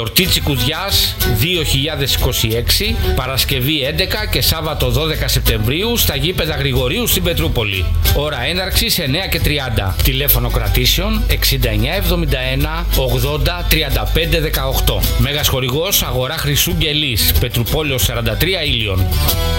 Γιορτή Τσικουδιάς 2026, Παρασκευή 11 και Σάββατο 12 Σεπτεμβρίου στα γήπεδα Γρηγορίου στην Πετρούπολη. Ώρα έναρξης 9:30. Τηλέφωνο κρατήσεων 6971 80 35 18. Μέγας χορηγός Αγορά Χρυσού Γκελής, Πετρουπόλεως 43 Ήλιον.